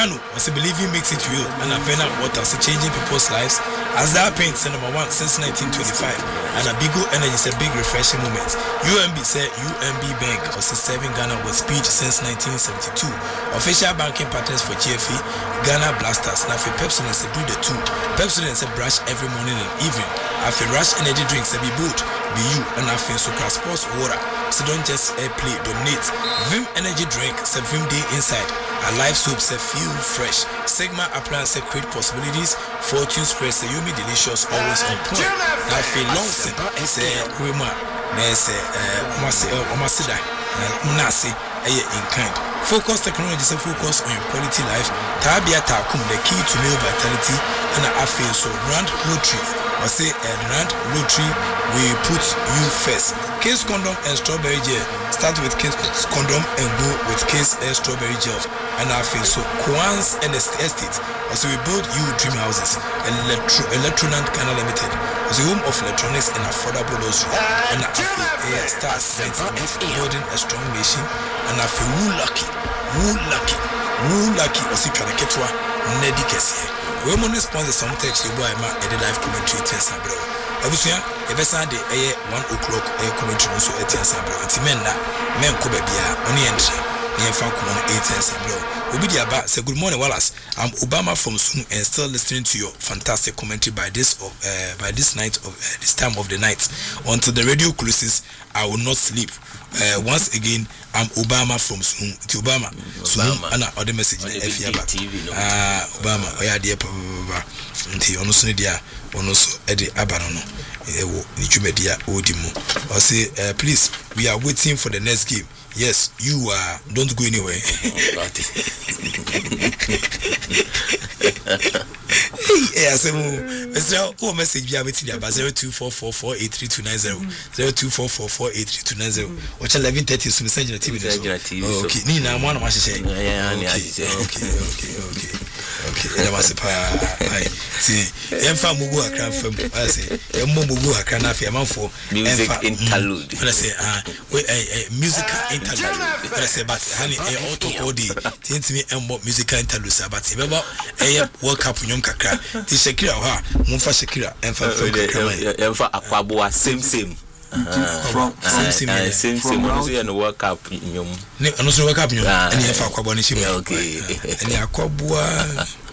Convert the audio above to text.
Kano was believing makes it real, and Avena Waters changing people's lives. Azar Paints #1 since 1925, and Abigo Energy is a big refreshing moment. UMB said UMB Bank was serving Ghana with speed since 1972. Official banking partners for GFE, Ghana Blasters. Now for Pepsi and do the two. Pepsi and brush every morning and evening. After Rush Energy drinks, be boot, be you, and after Super Sports water. So don't just play, dominate. Vim Energy drink, say Vim day inside. A live soup, say feel fresh. Sigma appliance, say create possibilities. Fortune spread, say Yumi delicious, always on point. Now feel long, say Rima, say Omasida, Nasi, in kind. Focus technology, say focus on your quality life. Tabia Takum, the key to male vitality, and I feel so Rand Rotary. I say Rand Rotary, we put you first. Case condom and strawberry gel. Start with Case condom and go with Case strawberry gel. And I feel so Kwans and Estate. Also we build you dream houses. Electroland Ghana Limited. Was the home of electronics and affordable luxury. And I feel starts building a strong nation. And I feel woo lucky. Also Kanaketwa Nedi Kessie. We want to sponsor some text. You buy my live commentary test, bro. Abusia, every Sunday, 1 o'clock, commentary also 8 years, bro. It's men ko bebia, only entry. Near Falcon 8 years, bro. Obidia Ba say good morning, Wallace. I'm Obama from Zoom and still listening to your fantastic commentary by this night of this time of the night. Until the radio closes, I will not sleep. Once again, I'm Obama from Zoom. To Obama, and other message Obama, oh yeah, dear Papa. Until on also dia, on also Eddie Abanono. Nichumedia Odimo. I say, please, we are waiting for the next game. Yes, you are. Don't go anywhere. Hey, I say, oh, message you are waiting about 0244483290. 0244483290. Watch 11:30. So message on TV. Okay, Nina, one of my say. Okay. That was a see, Emfa Mugu Akran from I say, Mugu Akran for music interlude. When I say, musical interlude. When I say, but honey, auto body, tell me musical interlude. But remember, World Cup Yom Kakra, the Shakira, Mufa Shakira, Emfa Aquabua, same. From same and World Cup Yom. No, World Cup Yom, and Emfa Aquabonishi. Okay, and Aquabua.